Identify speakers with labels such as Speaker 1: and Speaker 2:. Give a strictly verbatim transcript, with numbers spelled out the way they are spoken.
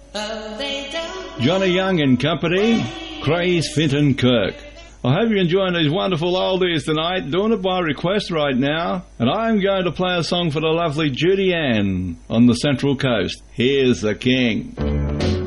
Speaker 1: Oh, they don't.
Speaker 2: Johnny Young and Company, Craze Finton Kirk. I hope you're enjoying these wonderful oldies tonight, doing it by request right now. And I'm going to play a song for the lovely Judy Ann on the Central Coast. Here's the King.